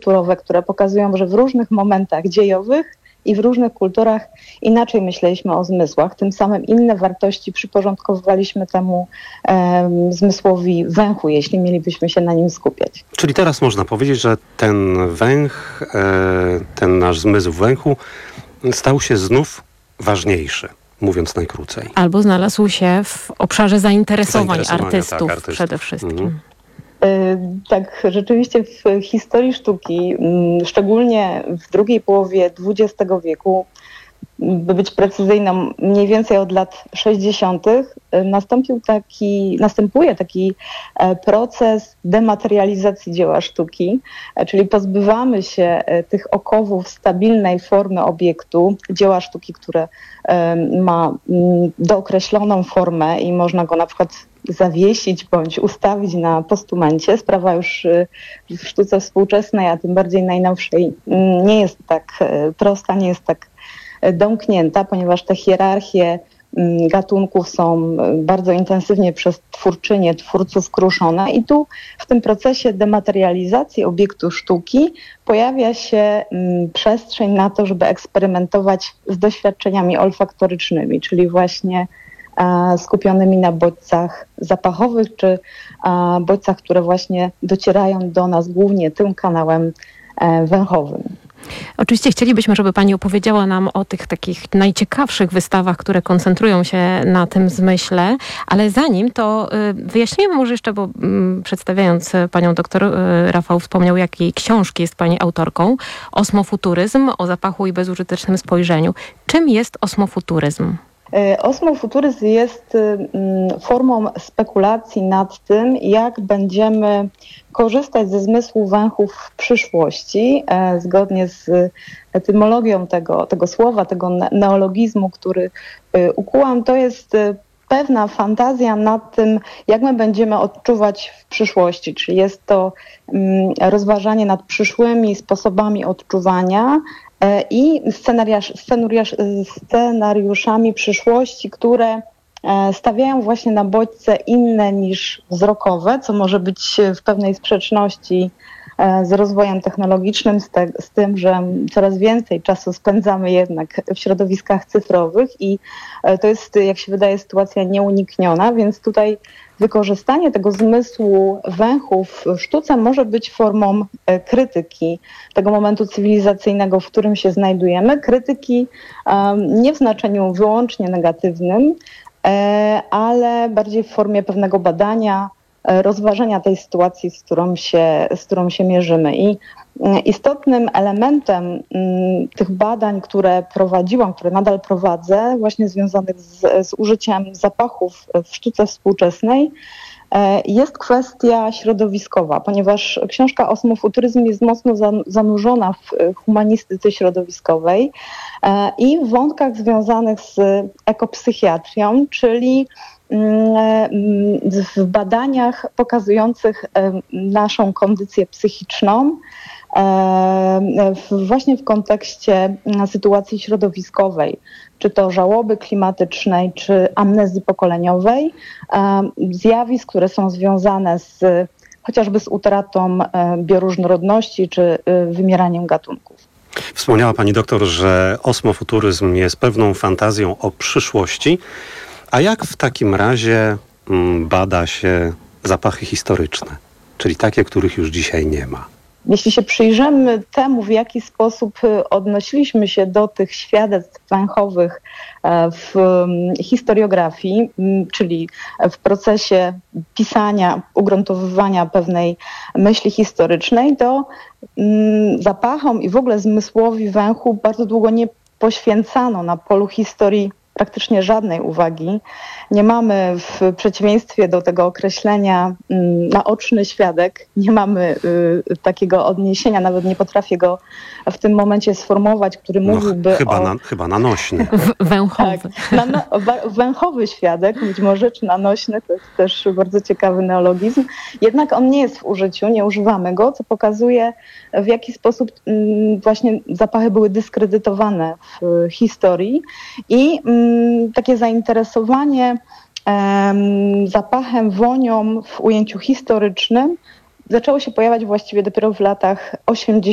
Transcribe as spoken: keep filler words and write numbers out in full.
kulturowe, które pokazują, że w różnych momentach dziejowych i w różnych kulturach inaczej myśleliśmy o zmysłach. Tym samym inne wartości przyporządkowywaliśmy temu um, zmysłowi węchu, jeśli mielibyśmy się na nim skupiać. Czyli teraz można powiedzieć, że ten węch, ten nasz zmysł węchu stał się znów ważniejszy, mówiąc najkrócej. Albo znalazł się w obszarze zainteresowań artystów, tak, artystów przede wszystkim. Mhm. Tak, rzeczywiście w historii sztuki, szczególnie w drugiej połowie dwudziestego wieku, by być precyzyjną, mniej więcej od lat sześćdziesiątych nastąpił taki, następuje taki proces dematerializacji dzieła sztuki, czyli pozbywamy się tych okowów stabilnej formy obiektu, dzieła sztuki, które ma dookreśloną formę i można go na przykład zawiesić bądź ustawić na postumencie. Sprawa już w sztuce współczesnej, a tym bardziej najnowszej, nie jest tak prosta, nie jest tak domknięta, ponieważ te hierarchie gatunków są bardzo intensywnie przez twórczynie, twórców kruszone i tu w tym procesie dematerializacji obiektu sztuki pojawia się przestrzeń na to, żeby eksperymentować z doświadczeniami olfaktorycznymi, czyli właśnie skupionymi na bodźcach zapachowych, czy bodźcach, które właśnie docierają do nas głównie tym kanałem węchowym. Oczywiście chcielibyśmy, żeby Pani opowiedziała nam o tych takich najciekawszych wystawach, które koncentrują się na tym zmyśle, ale zanim to wyjaśnijmy może jeszcze, bo przedstawiając Panią doktor, Rafał wspomniał, jakiej książki jest Pani autorką. Osmofuturyzm, o zapachu i bezużytecznym spojrzeniu. Czym jest osmofuturyzm? Osmofuturyzm jest formą spekulacji nad tym, jak będziemy korzystać ze zmysłu węchu w przyszłości, zgodnie z etymologią tego, tego słowa, tego neologizmu, który ukułam. To jest pewna fantazja nad tym, jak my będziemy odczuwać w przyszłości, czyli jest to rozważanie nad przyszłymi sposobami odczuwania i scenariusz, scenariusz, scenariuszami przyszłości, które stawiają właśnie na bodźce inne niż wzrokowe, co może być w pewnej sprzeczności z rozwojem technologicznym, z, te, z tym, że coraz więcej czasu spędzamy jednak w środowiskach cyfrowych i to jest, jak się wydaje, sytuacja nieunikniona, więc tutaj wykorzystanie tego zmysłu węchu w sztuce może być formą krytyki tego momentu cywilizacyjnego, w którym się znajdujemy. Krytyki um, nie w znaczeniu wyłącznie negatywnym, e, ale bardziej w formie pewnego badania, e, rozważenia tej sytuacji, z którą się, z którą się mierzymy. I e, istotnym elementem m, tych badań, które prowadziłam, które nadal prowadzę, właśnie związanych z, z użyciem zapachów w sztuce współczesnej, jest kwestia środowiskowa, ponieważ książka Osmofuturyzm jest mocno zanurzona w humanistyce środowiskowej i w wątkach związanych z ekopsychiatrią, czyli w badaniach pokazujących naszą kondycję psychiczną, właśnie w kontekście sytuacji środowiskowej, czy to żałoby klimatycznej, czy amnezji pokoleniowej, zjawisk, które są związane z chociażby z utratą bioróżnorodności, czy wymieraniem gatunków. Wspomniała Pani doktor, że osmofuturyzm jest pewną fantazją o przyszłości. A jak w takim razie bada się zapachy historyczne, czyli takie, których już dzisiaj nie ma? Jeśli się przyjrzymy temu, w jaki sposób odnosiliśmy się do tych świadectw węchowych w historiografii, czyli w procesie pisania, ugruntowywania pewnej myśli historycznej, to zapachom i w ogóle zmysłowi węchu bardzo długo nie poświęcano na polu historii praktycznie żadnej uwagi. Nie mamy w przeciwieństwie do tego określenia mm, naoczny świadek, nie mamy y, takiego odniesienia, nawet nie potrafię go w tym momencie sformułować, który no, mówiłby chyba o... Na, chyba nanośny. Węchowy. Tak, na, no, węchowy świadek, być może, czy nanośny, to jest też bardzo ciekawy neologizm. Jednak on nie jest w użyciu, nie używamy go, co pokazuje, w jaki sposób mm, właśnie zapachy były dyskredytowane w historii i mm, takie zainteresowanie um, zapachem, wonią w ujęciu historycznym zaczęło się pojawiać właściwie dopiero w latach osiemdziesiątych.